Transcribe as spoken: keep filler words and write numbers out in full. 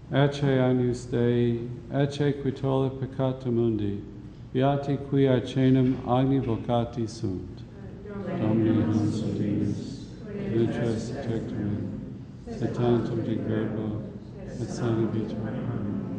Ecce agnus Dei, ecce quitola peccata mundi, beati qui aecenum agni vocati sunt. Domini nos Divis, nutres tectum, se tantum de verbo, et sani vitam. Amen.